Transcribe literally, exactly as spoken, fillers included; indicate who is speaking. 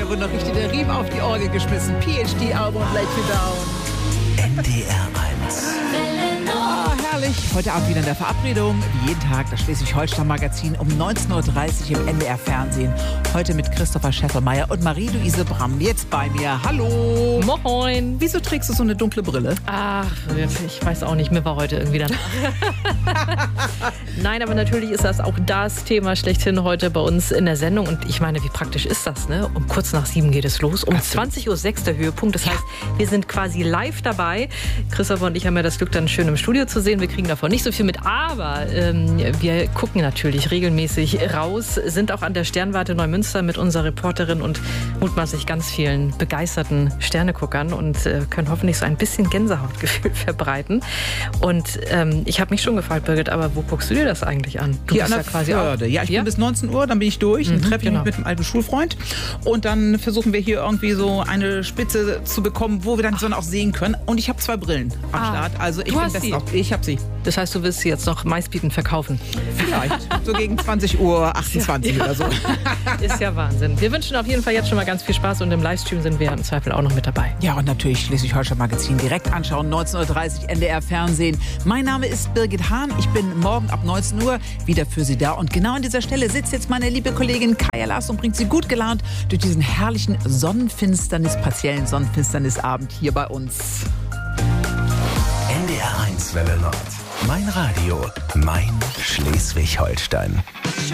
Speaker 1: da wurde noch richtig der Riemen auf die Orgel geschmissen. P H D-Album Let You Down.
Speaker 2: N D R eins.
Speaker 1: Ah, herrlich. Heute Abend wieder in der Verabredung. Wie jeden Tag das Schleswig-Holstein-Magazin um neunzehn Uhr dreißig im N D R-Fernsehen. Heute mit Christopher Scheffelmeier und Marie-Luise Bramm. Jetzt bei mir. Hallo.
Speaker 3: Moin.
Speaker 1: Wieso trägst du so eine dunkle Brille?
Speaker 3: Ach, ich weiß auch nicht, mir war heute irgendwie danach. Nein, aber natürlich ist das auch das Thema schlechthin heute bei uns in der Sendung. Und ich meine, wie praktisch ist das, ne? Um kurz nach sieben geht es los. Um zwanzig Uhr sechs der Höhepunkt. Das heißt, wir sind quasi live dabei. Christopher und ich haben ja das Glück, dann schön im Studio zu sehen. Wir kriegen davon nicht so viel mit, aber ähm, wir gucken natürlich regelmäßig raus, sind auch an der Sternwarte Neumünster mit unserer Reporterin und mutmaßlich ganz vielen begeisterten Sterneguckern und äh, können hoffentlich so ein bisschen Gänsehautgefühl verbreiten. Und ähm, ich habe mich schon gefragt, Birgit, aber wo guckst du dir das eigentlich an? Du
Speaker 1: Hier
Speaker 3: bist
Speaker 1: an
Speaker 3: ja
Speaker 1: der
Speaker 3: quasi
Speaker 1: Förde.
Speaker 3: auch.
Speaker 1: Ja, ich
Speaker 3: Ja?
Speaker 1: bin bis neunzehn Uhr, dann bin ich durch. Dann
Speaker 3: Mhm,
Speaker 1: treffe ich
Speaker 3: genau.
Speaker 1: mich mit einem alten Schulfreund. Und dann versuchen wir hier irgendwie so eine Spitze zu bekommen, wo wir dann die Sonne auch sehen können. Und ich habe zwei Brillen am
Speaker 3: Ah,
Speaker 1: Start. Also ich
Speaker 3: du
Speaker 1: bin
Speaker 3: hast
Speaker 1: best
Speaker 3: sie?
Speaker 1: auf. Ich habe sie.
Speaker 3: Das heißt, du willst sie jetzt noch meistbietend verkaufen.
Speaker 1: Vielleicht. So gegen zwanzig Uhr achtundzwanzig
Speaker 3: Ja.
Speaker 1: oder so.
Speaker 3: Ist ja Wahnsinn. Wir wünschen auf jeden Fall jetzt schon mal ganz viel Spaß und im Livestream sind wir im Zweifel auch noch mit dabei.
Speaker 1: Ja, und natürlich Schleswig-Holstein-Magazin direkt anschauen, neunzehn Uhr dreißig N D R-Fernsehen. Mein Name ist Birgit Hahn. Ich bin morgen ab neunzehn Uhr wieder für Sie da. Und genau an dieser Stelle sitzt jetzt meine liebe Kollegin Kaja Lars und bringt Sie gut gelaunt durch diesen herrlichen Sonnenfinsternis, partiellen Sonnenfinsternisabend hier bei uns.
Speaker 2: N D R eins Welle Nord. Mein Radio, mein Schleswig-Holstein.